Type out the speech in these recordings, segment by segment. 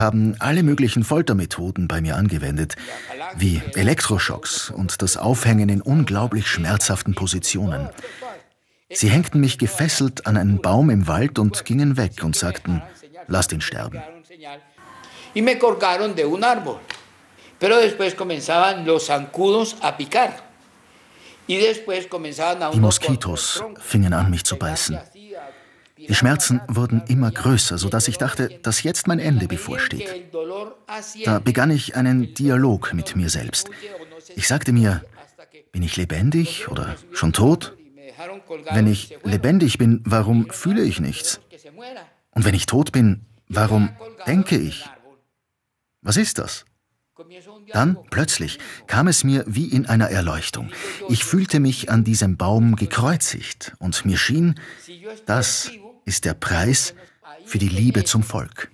haben alle möglichen Foltermethoden bei mir angewendet, wie Elektroschocks und das Aufhängen in unglaublich schmerzhaften Positionen. Sie hängten mich gefesselt an einen Baum im Wald und gingen weg und sagten, lasst ihn sterben. Y me colgaron de un árbol. Pero después comenzaban los zancudos a picar. Y después comenzaban a Die Moskitos fingen an, mich zu beißen. Die Schmerzen wurden immer größer, sodass ich dachte, dass jetzt mein Ende bevorsteht. Da begann ich einen Dialog mit mir selbst. Ich sagte mir, bin ich lebendig oder schon tot? Wenn ich lebendig bin, warum fühle ich nichts? Und wenn ich tot bin, warum denke ich? Was ist das? Dann, plötzlich, kam es mir wie in einer Erleuchtung. Ich fühlte mich an diesem Baum gekreuzigt und mir schien, das ist der Preis für die Liebe zum Volk.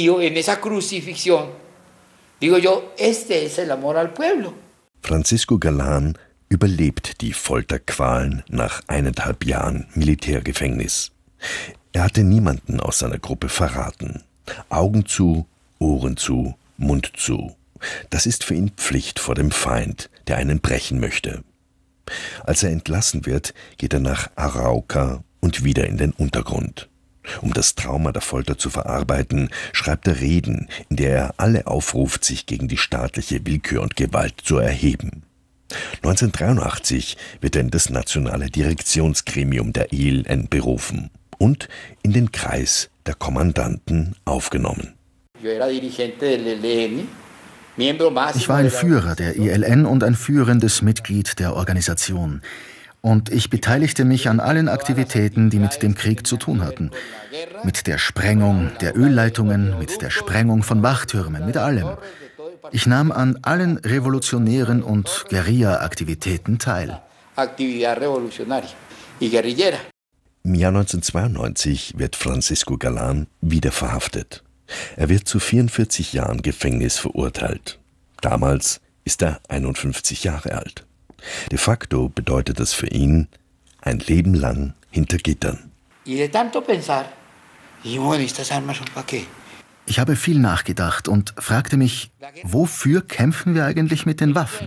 Francisco Galán überlebt die Folterqualen nach 1,5 Jahren Militärgefängnis. Er hatte niemanden aus seiner Gruppe verraten. Augen zu, Ohren zu, Mund zu. Das ist für ihn Pflicht vor dem Feind, der einen brechen möchte. Als er entlassen wird, geht er nach Arauca und wieder in den Untergrund. Um das Trauma der Folter zu verarbeiten, schreibt er Reden, in der er alle aufruft, sich gegen die staatliche Willkür und Gewalt zu erheben. 1983 wird er in das nationale Direktionsgremium der ELN berufen und in den Kreis der Kommandanten aufgenommen. Ich war ein Führer der ELN und ein führendes Mitglied der Organisation. Und ich beteiligte mich an allen Aktivitäten, die mit dem Krieg zu tun hatten. Mit der Sprengung der Ölleitungen, mit der Sprengung von Wachtürmen, mit allem. Ich nahm an allen revolutionären und Guerilla-Aktivitäten teil. Im Jahr 1992 wird Francisco Galán wieder verhaftet. Er wird zu 44 Jahren Gefängnis verurteilt. Damals ist er 51 Jahre alt. De facto bedeutet das für ihn ein Leben lang hinter Gittern. Ich habe viel nachgedacht und fragte mich, wofür kämpfen wir eigentlich mit den Waffen?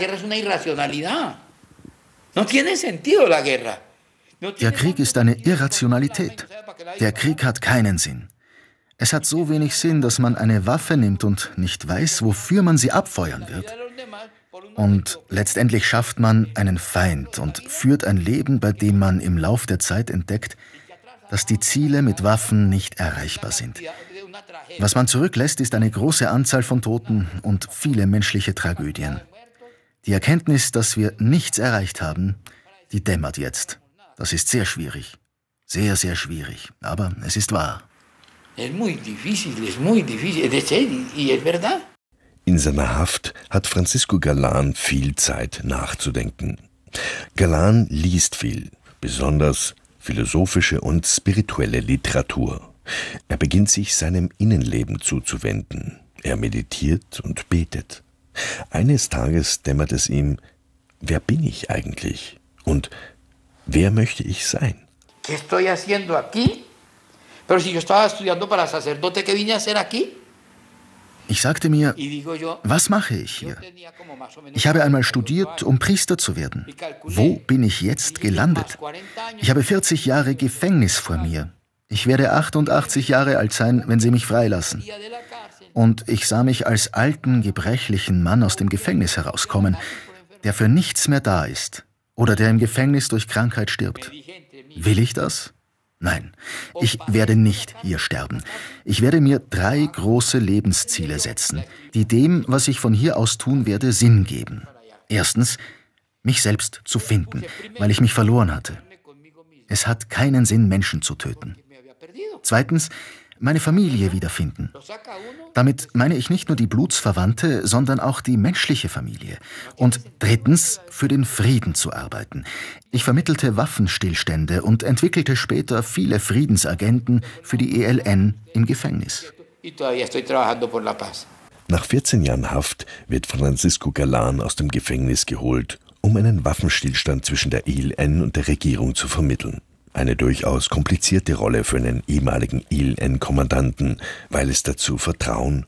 Der Krieg ist eine Irrationalität. Der Krieg hat keinen Sinn. Es hat so wenig Sinn, dass man eine Waffe nimmt und nicht weiß, wofür man sie abfeuern wird. Und letztendlich schafft man einen Feind und führt ein Leben, bei dem man im Lauf der Zeit entdeckt, dass die Ziele mit Waffen nicht erreichbar sind. Was man zurücklässt, ist eine große Anzahl von Toten und viele menschliche Tragödien. Die Erkenntnis, dass wir nichts erreicht haben, die dämmert jetzt. Das ist sehr schwierig. Sehr, sehr schwierig. Aber es ist wahr. In seiner Haft hat Francisco Galán viel Zeit nachzudenken. Galán liest viel, besonders philosophische und spirituelle Literatur. Er beginnt sich seinem Innenleben zuzuwenden. Er meditiert und betet. Eines Tages dämmert es ihm, wer bin ich eigentlich? Und wer möchte ich sein? ¿Qué estoy haciendo aquí? Pero si yo estaba estudiando para sacerdote, ¿qué vine a hacer aquí? Ich sagte mir, was mache ich hier? Ich habe einmal studiert, um Priester zu werden. Wo bin ich jetzt gelandet? Ich habe 40 Jahre Gefängnis vor mir. Ich werde 88 Jahre alt sein, wenn sie mich freilassen. Und ich sah mich als alten, gebrechlichen Mann aus dem Gefängnis herauskommen, der für nichts mehr da ist oder der im Gefängnis durch Krankheit stirbt. Will ich das? Nein, ich werde nicht hier sterben. Ich werde mir 3 große Lebensziele setzen, die dem, was ich von hier aus tun werde, Sinn geben. Erstens, mich selbst zu finden, weil ich mich verloren hatte. Es hat keinen Sinn, Menschen zu töten. Zweitens, meine Familie wiederfinden. Damit meine ich nicht nur die Blutsverwandte, sondern auch die menschliche Familie. Und drittens, für den Frieden zu arbeiten. Ich vermittelte Waffenstillstände und entwickelte später viele Friedensagenten für die ELN im Gefängnis. Nach 14 Jahren Haft wird Francisco Galán aus dem Gefängnis geholt, um einen Waffenstillstand zwischen der ELN und der Regierung zu vermitteln. Eine durchaus komplizierte Rolle für einen ehemaligen ILN-Kommandanten, weil es dazu Vertrauen